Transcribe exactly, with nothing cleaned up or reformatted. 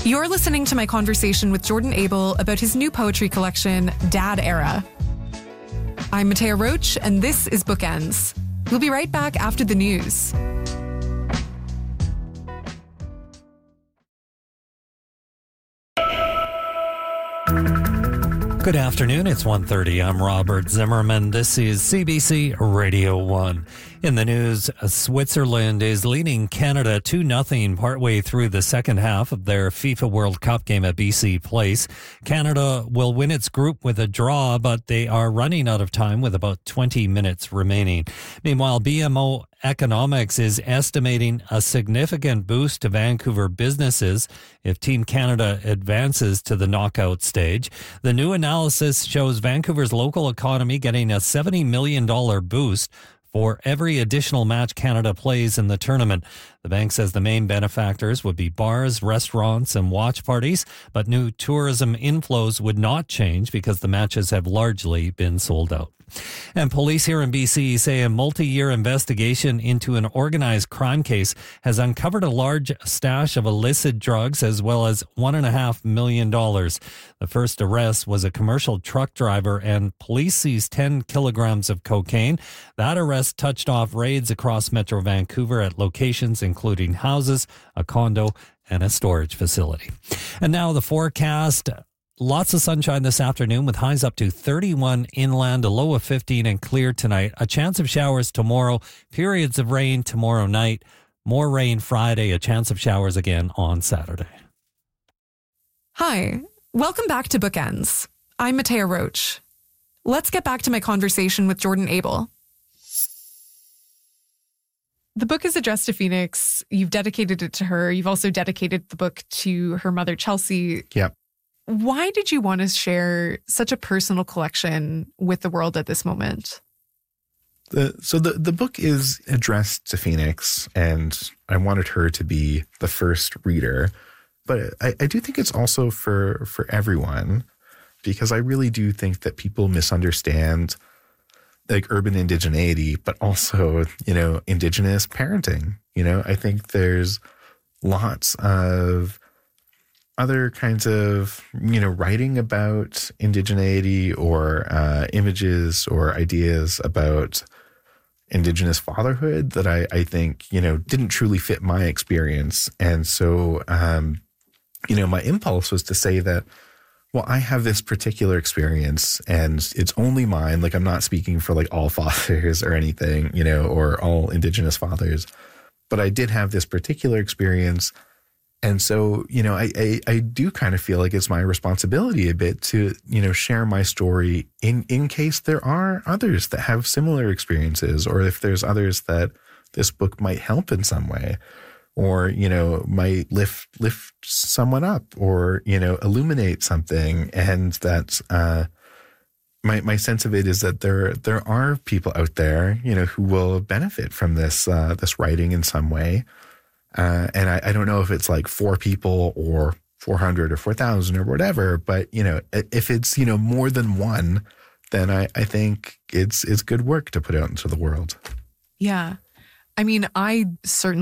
You're listening to my conversation with Jordan Abel about his new poetry collection, Dad Era. I'm Matea Roach, and this is Bookends. We'll be right back after the news. Good afternoon, it's one thirty. I'm Robert Zimmerman. This is C B C Radio one. In the news, Switzerland is leading Canada two nothing partway through the second half of their FIFA World Cup game at B C Place. Canada will win its group with a draw, but they are running out of time with about twenty minutes remaining. Meanwhile, B M O Economics is estimating a significant boost to Vancouver businesses if Team Canada advances to the knockout stage. The new analysis shows Vancouver's local economy getting a seventy million dollars boost for every additional match Canada plays in the tournament. The bank says the main benefactors would be bars, restaurants, and watch parties, but new tourism inflows would not change because the matches have largely been sold out. And police here in B C say a multi-year investigation into an organized crime case has uncovered a large stash of illicit drugs as well as one and a half million dollars. The first arrest was a commercial truck driver, and police seized ten kilograms of cocaine. That arrest touched off raids across Metro Vancouver at locations including houses, a condo, and a storage facility. And now the forecast. Lots of sunshine this afternoon with highs up to thirty-one inland, a low of fifteen, and clear tonight. A chance of showers tomorrow, periods of rain tomorrow night, more rain Friday, a chance of showers again on Saturday. Hi, welcome back to Bookends. I'm Matea Roach. Let's get back to my conversation with Jordan Abel. The book is addressed to Phoenix. You've dedicated it to her. You've also dedicated the book to her mother, Chelsea. Yep. Why did you want to share such a personal collection with the world at this moment? The, so the, the book is addressed to Phoenix, and I wanted her to be the first reader. But I, I do think it's also for, for everyone, because I really do think that people misunderstand like urban indigeneity, but also, you know, Indigenous parenting. You know, I think there's lots of other kinds of, you know, writing about indigeneity or uh, images or ideas about Indigenous fatherhood that I, I think, you know, didn't truly fit my experience. And so, um, you know, my impulse was to say that, well, I have this particular experience and it's only mine. Like, I'm not speaking for like all fathers or anything, you know, or all Indigenous fathers, but I did have this particular experience. And so, you know, I, I, I do kind of feel like it's my responsibility a bit to, you know, share my story in, in case there are others that have similar experiences, or if there's others that this book might help in some way, or, you know, might lift, lift someone up, or, you know, illuminate something. And that, uh, my, my sense of it is that there, there are people out there, you know, who will benefit from this, uh, this writing in some way. Uh, and I, I don't know if it's like four people or four hundred or four thousand or whatever, but, you know, if it's, you know, more than one, then I, I think it's, it's good work to put out into the world. Yeah. I mean, I certainly